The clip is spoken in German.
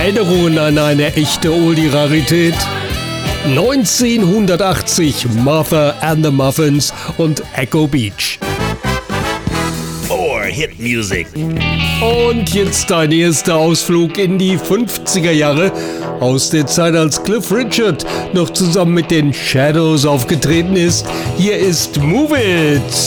Erinnerungen an eine echte Oldie-Rarität? 1980 Martha and the Muffins und Echo Beach. More hit music. Und jetzt dein erster Ausflug in die 50er Jahre aus der Zeit, als Cliff Richard noch zusammen mit den Shadows aufgetreten ist. Hier ist Move It!